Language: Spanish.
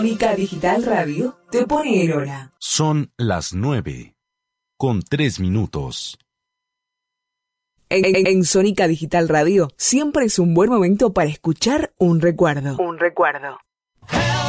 Sónica Digital Radio te pone en hora. Son las 9:03. En Sónica Digital Radio siempre es un buen momento para escuchar un recuerdo.